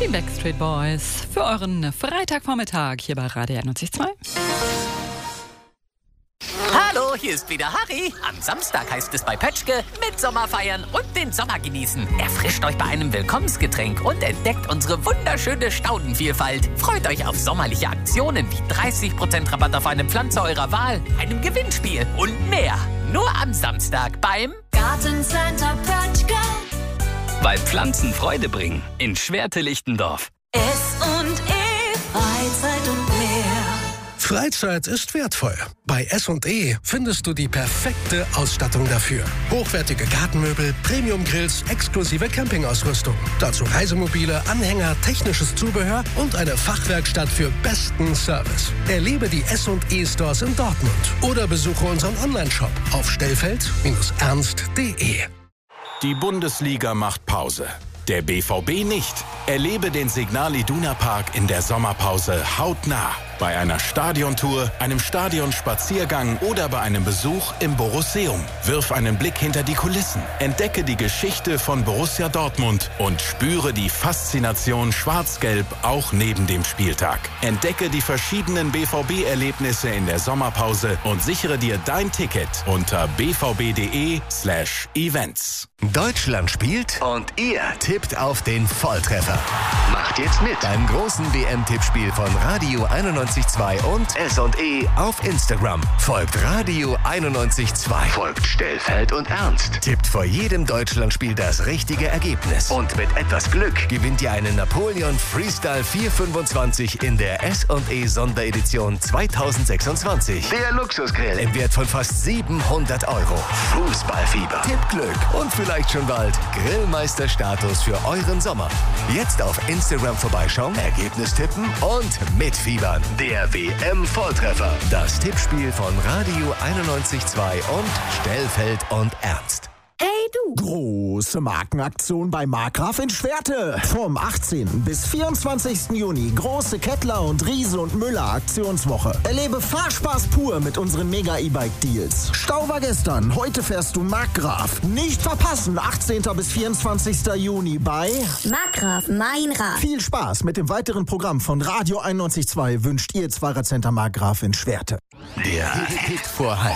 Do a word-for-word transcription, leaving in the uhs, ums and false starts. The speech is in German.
Die Backstreet Boys für euren Freitagvormittag hier bei Radio einundneunzig Komma zwei. Hallo, hier ist wieder Harry. Am Samstag heißt es bei Pötschke Mitsommer feiern und den Sommer genießen. Erfrischt euch bei einem Willkommensgetränk und entdeckt unsere wunderschöne Staudenvielfalt. Freut euch auf sommerliche Aktionen wie dreißig Prozent Rabatt auf eine Pflanze eurer Wahl, einem Gewinnspiel und mehr. Nur am Samstag beim Gartencenter Pötschke. Weil Pflanzen Freude bringen in Schwerte-Lichtendorf. S und E, Freizeit und mehr. Freizeit ist wertvoll. Bei S und E findest du die perfekte Ausstattung dafür. Hochwertige Gartenmöbel, Premium-Grills, exklusive Campingausrüstung. Dazu Reisemobile, Anhänger, technisches Zubehör und eine Fachwerkstatt für besten Service. Erlebe die S und E Stores in Dortmund oder besuche unseren Onlineshop auf stellfeld Bindestrich ernst punkt de. Die Bundesliga macht Pause. Der B V B nicht. Erlebe den Signal Iduna Park in der Sommerpause hautnah. Bei einer Stadiontour, einem Stadionspaziergang oder bei einem Besuch im Borusseum. Wirf einen Blick hinter die Kulissen. Entdecke die Geschichte von Borussia Dortmund und spüre die Faszination Schwarz-Gelb auch neben dem Spieltag. Entdecke die verschiedenen B V B-Erlebnisse in der Sommerpause und sichere dir dein Ticket unter b v b punkt de slash events. Deutschland spielt und ihr tippt auf den Volltreffer. Macht jetzt mit beim großen W M-Tippspiel von Radio einundneunzig Komma zwei und S und E auf Instagram. Folgt Radio einundneunzig Komma zwei. Folgt Stellfeld und Ernst. Tippt vor jedem Deutschlandspiel das richtige Ergebnis. Und mit etwas Glück gewinnt ihr einen Napoleon Freestyle vierhundertfünfundzwanzig in der S und E Sonderedition zweitausendsechsundzwanzig. Der Luxusgrill im Wert von fast siebenhundert Euro. Fußballfieber, Tippglück und vielleicht schon bald Grillmeisterstatus für euren Sommer. Jetzt auf Instagram vorbeischauen, Ergebnis tippen und mitfiebern. Der W M-Volltreffer. Das Tippspiel von Radio einundneunzig Komma zwei und Stellfeld und Ernst. Hey du! Große Markenaktion bei Markgraf in Schwerte. Vom achtzehnten bis vierundzwanzigsten Juni große Kettler und Riese und Müller Aktionswoche. Erlebe Fahrspaß pur mit unseren Mega-E-Bike-Deals. Stau war gestern, heute fährst du Markgraf. Nicht verpassen, achtzehnten bis vierundzwanzigsten Juni bei Markgraf, mein Rad. Viel Spaß mit dem weiteren Programm von Radio einundneunzig Komma zwei wünscht ihr Zweirad-Center Markgraf in Schwerte. Der Hit vor Halb.